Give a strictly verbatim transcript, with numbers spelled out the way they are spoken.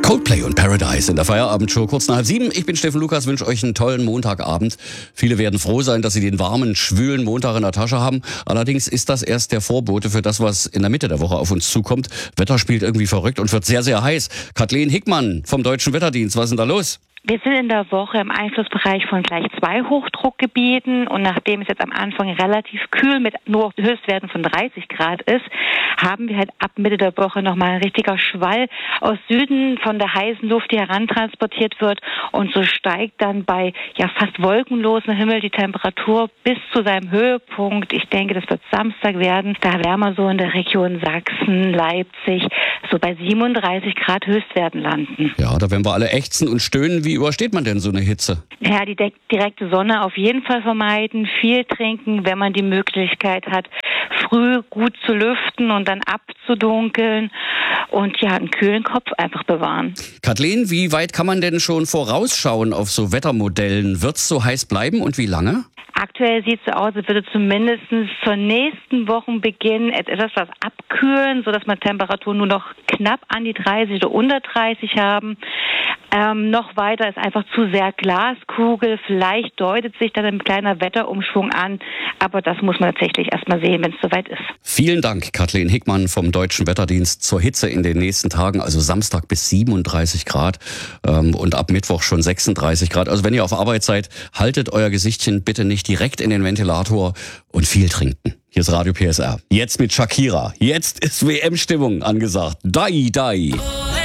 Coldplay und Paradise in der Feierabendshow kurz nach halb sieben. Ich bin Steffen Lukas, wünsche euch einen tollen Montagabend. Viele werden froh sein, dass sie den warmen, schwülen Montag in der Tasche haben. Allerdings ist das erst der Vorbote für das, was in der Mitte der Woche auf uns zukommt. Wetter spielt irgendwie verrückt und wird sehr, sehr heiß. Kathleen Hickmann vom Deutschen Wetterdienst, was ist denn da los? Wir sind in der Woche im Einflussbereich von gleich zwei Hochdruckgebieten und nachdem es jetzt am Anfang relativ kühl mit nur Höchstwerten von dreißig Grad ist, haben wir halt ab Mitte der Woche nochmal ein richtiger Schwall aus Süden von der heißen Luft, die herantransportiert wird, und so steigt dann bei ja fast wolkenlosem Himmel die Temperatur bis zu seinem Höhepunkt. Ich denke, das wird Samstag werden. Da werden wir so in der Region Sachsen, Leipzig so bei siebenunddreißig Grad Höchstwerten landen. Ja, da werden wir alle ächzen und stöhnen. Wie übersteht man denn so eine Hitze? Ja, die direkte Sonne auf jeden Fall vermeiden, viel trinken, wenn man die Möglichkeit hat, früh gut zu lüften und dann abzudunkeln und ja, einen kühlen Kopf einfach bewahren. Kathleen, wie weit kann man denn schon vorausschauen auf so Wettermodellen? Wird es so heiß bleiben und wie lange? Aktuell sieht es so aus, als würde zumindest zur nächsten Wochenbeginn etwas was abkühlen, sodass wir Temperaturen nur noch knapp an die dreißig oder unter dreißig haben. Ähm, noch weiter ist einfach zu sehr Glaskugel. Vielleicht deutet sich dann ein kleiner Wetterumschwung an, aber das muss man tatsächlich erst mal sehen, wenn es soweit ist. Vielen Dank, Kathleen Hickmann vom Deutschen Wetterdienst, zur Hitze in den nächsten Tagen, also Samstag bis siebenunddreißig Grad ähm, und ab Mittwoch schon sechsunddreißig Grad. Also wenn ihr auf Arbeit seid, haltet euer Gesichtchen bitte nicht direkt in den Ventilator und viel trinken. Hier ist Radio P S R. Jetzt mit Shakira. Jetzt ist W M-Stimmung angesagt. Dai, dai.